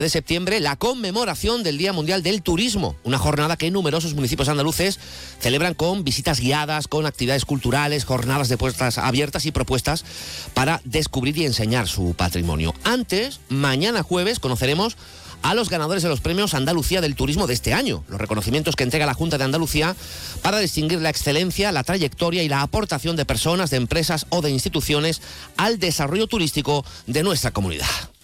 de septiembre la conmemoración del Día Mundial del Turismo, una jornada que numerosos municipios andaluces celebran con visitas guiadas, con actividades culturales, jornadas de puertas abiertas y propuestas para descubrir y enseñar su patrimonio. Antes, mañana jueves, conoceremos a los ganadores de los premios Andalucía del Turismo de este año, los reconocimientos que entrega la Junta de Andalucía para distinguir la excelencia, la trayectoria y la aportación de personas, de empresas o de instituciones al desarrollo turístico de nuestra comunidad.